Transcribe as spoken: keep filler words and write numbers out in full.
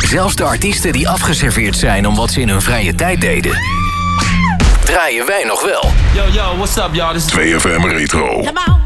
Zelfs de artiesten die afgeserveerd zijn om wat ze in hun vrije tijd deden, draaien wij nog wel. Yo, yo, what's up, y'all? This is twee F M Retro. Come on.